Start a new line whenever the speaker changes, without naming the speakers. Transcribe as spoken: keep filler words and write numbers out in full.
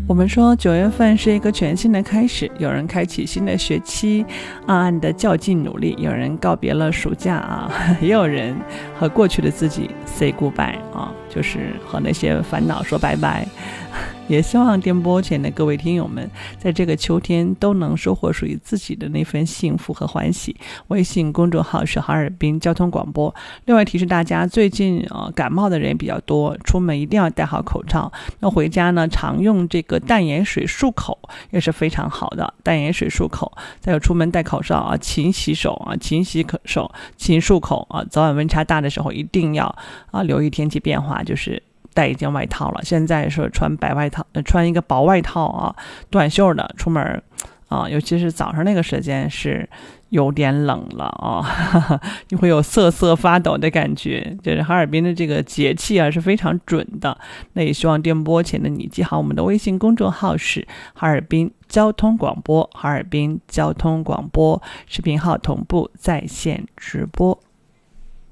我们说九月份是一个全新的开始，有人开启新的学期，暗暗的较劲努力，有人告别了暑假啊，也有人和过去的自己 say goodbye 啊，就是和那些烦恼说拜拜。也希望电波前的各位听友们在这个秋天都能收获属于自己的那份幸福和欢喜。微信公众号是哈尔滨交通广播。另外提示大家，最近呃感冒的人比较多，出门一定要戴好口罩。那回家呢，常用这个淡盐水漱口也是非常好的，淡盐水漱口。再有出门戴口罩啊，勤洗手啊，勤洗手，勤漱口啊。早晚温差大的时候一定要啊留意天气变化，就是带一件外套了。现在说穿白外套，呃、穿一个薄外套啊，短袖的出门啊，尤其是早上那个时间是有点冷了啊，你会有瑟瑟发抖的感觉。就是哈尔滨的这个节气啊是非常准的。那也希望电波前的你记好，我们的微信公众号是哈尔滨交通广播，哈尔滨交通广播视频号同步在线直播。